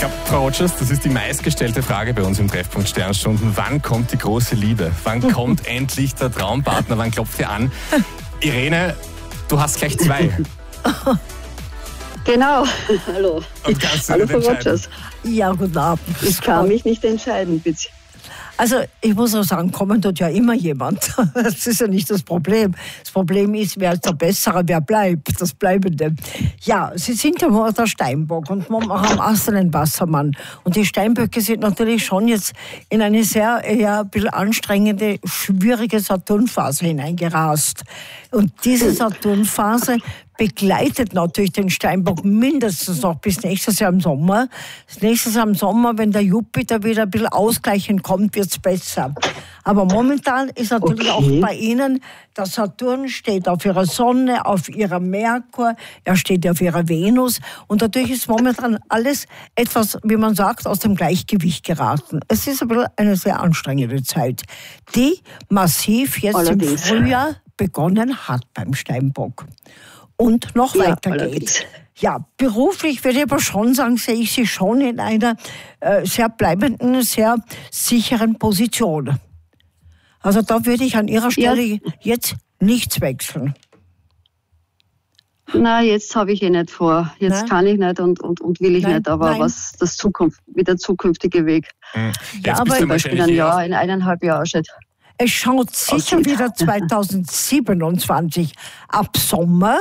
glaube, Frau Rogers, das ist die meistgestellte Frage bei uns im Treffpunkt Sternstunden. Wann kommt die große Liebe? Wann kommt endlich der Traumpartner? Wann klopft ihr an? Irene, du hast gleich 2. Genau. Hallo. Und kannst du Hallo, nicht Frau entscheiden? Rogers. Ja, guten Abend. Ich kann mich nicht entscheiden, bitte. Also ich muss auch sagen, kommen dort ja immer jemand. Das ist ja nicht das Problem. Das Problem ist, wer ist der Bessere, wer bleibt, das Bleibende. Ja, Sie sind ja mal der Steinbock und man am Astern Wassermann. Und die Steinböcke sind natürlich schon jetzt in eine sehr eher ein bisschen anstrengende, schwierige Saturnphase hineingerast. Und diese Saturnphase begleitet natürlich den Steinbock mindestens noch bis nächstes Jahr im Sommer. Nächstes Jahr im Sommer, wenn der Jupiter wieder ein bisschen ausgleichend kommt, wird es besser. Aber momentan ist natürlich auch bei Ihnen, der Saturn steht auf Ihrer Sonne, auf Ihrer Merkur, er steht auf Ihrer Venus. Und dadurch ist momentan alles etwas, wie man sagt, aus dem Gleichgewicht geraten. Es ist ein bisschen eine sehr anstrengende Zeit, die massiv jetzt Allerdings im Frühjahr begonnen hat beim Steinbock. Und noch weitergeht. Ja, beruflich würde ich aber schon sagen, sehe ich Sie schon in einer sehr bleibenden, sehr sicheren Position. Also da würde ich an Ihrer Stelle jetzt nichts wechseln. Na, jetzt habe ich nicht vor. Jetzt Nein? kann ich nicht und will ich nicht. Aber Nein. was wie der zukünftige Weg? Jetzt aber bist du Zum Beispiel wahrscheinlich in eineinhalb Jahren ausschaut. Es schaut sicher aussieht. wieder 2027 ab Sommer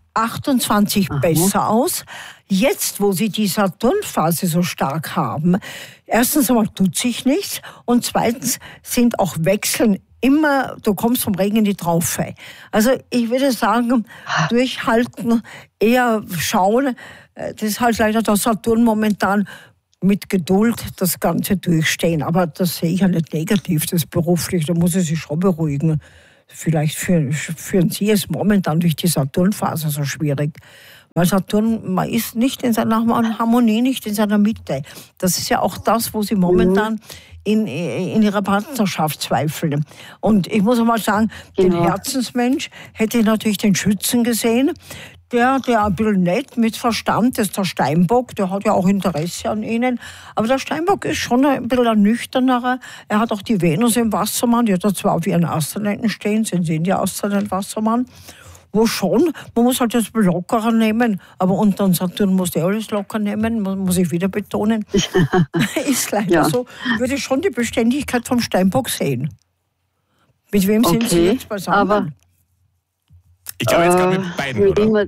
28 besser aus. Jetzt, wo Sie die Saturnphase so stark haben, erstens einmal tut sich nichts und zweitens sind auch Wechseln immer, du kommst vom Regen in die Traufe. Also ich würde sagen, durchhalten, eher schauen, das ist halt leider der Saturn momentan, mit Geduld das Ganze durchstehen. Aber das sehe ich ja nicht negativ, das beruflich, da muss ich sich schon beruhigen. Vielleicht führen Sie es momentan durch die Saturnphase so schwierig. Weil Saturn, man ist nicht in seiner Harmonie, nicht in seiner Mitte. Das ist ja auch das, wo Sie momentan in Ihrer Partnerschaft zweifeln. Und ich muss einmal sagen, den Herzensmensch hätte ich natürlich den Schützen gesehen. Der ein bisschen nett, mit Verstand, das ist der Steinbock, der hat ja auch Interesse an Ihnen. Aber der Steinbock ist schon ein bisschen ein nüchternerer. Er hat auch die Venus im Wassermann, die hat er zwar auf ihren Aszendenten stehen, Sie sehen ja Aszendent Wassermann, wo schon, man muss halt das lockerer nehmen, aber unter den Saturn muss der alles locker nehmen, muss ich wieder betonen. Ist leider so, würde ich schon die Beständigkeit vom Steinbock sehen. Mit wem sind Sie jetzt beisammen? Aber Ich glaube jetzt gerade mit beiden, oder?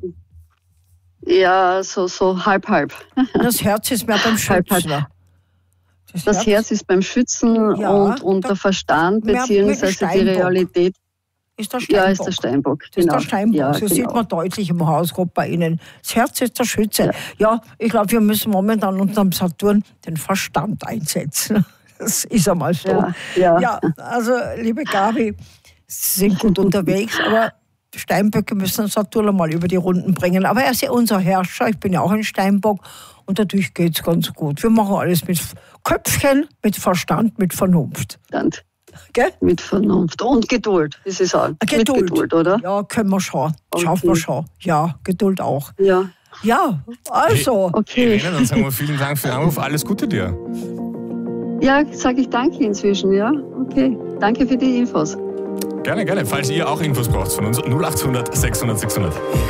Ja, so halb. Das Herz ist mehr beim Schützen. Das Herz ist beim Schützen und der Verstand beziehungsweise die Realität ist der Steinbock. Ja, ist der Steinbock. Das ist der Steinbock. Ja, Das sieht man deutlich im Horoskop bei Ihnen. Das Herz ist der Schütze. Ja, ich glaube, wir müssen momentan unterm Saturn den Verstand einsetzen. Das ist einmal so. Ja, also, liebe Gabi, Sie sind gut unterwegs, aber Steinböcke müssen Saturn einmal über die Runden bringen. Aber er ist ja unser Herrscher. Ich bin ja auch ein Steinbock. Und dadurch geht es ganz gut. Wir machen alles mit Köpfchen, mit Verstand, mit Vernunft. Gell? Mit Vernunft und Geduld, wie Sie sagen. Geduld. Mit Geduld, oder? Ja, können wir schon. Schaffen wir schon. Ja, Geduld auch. Ja, also. Okay. Irene, dann sagen wir vielen Dank für den Anruf. Alles Gute dir. Ja, sage ich danke inzwischen, ja. Okay. Danke für die Infos. Gerne. Falls ihr auch Infos braucht von uns, 0800 600 600.